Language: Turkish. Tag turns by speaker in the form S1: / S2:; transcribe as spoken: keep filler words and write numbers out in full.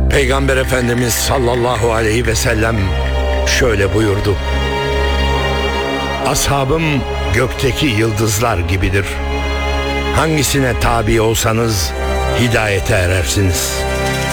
S1: Peygamber Efendimiz sallallahu aleyhi ve sellem şöyle buyurdu: Ashabım gökteki yıldızlar gibidir. Hangisine tabi olsanız hidayete erersiniz.